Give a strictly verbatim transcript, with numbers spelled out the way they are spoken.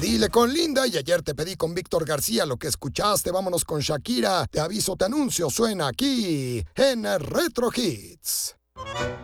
Dile con Linda y ayer te pedí con Víctor García lo que escuchaste. Vámonos con Shakira. Te aviso, te anuncio, suena aquí en Retro Hits.